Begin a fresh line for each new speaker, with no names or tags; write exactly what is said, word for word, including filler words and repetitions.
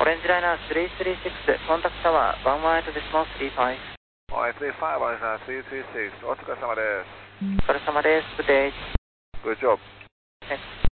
オレンジライナーさんさんろく、コンタクトタワーいちいちデシマルさんじゅうご。
はい、さんじゅうご、さんさんろく、お疲れ様です。
お疲れ様です。Good day.
Good job.
Thanks.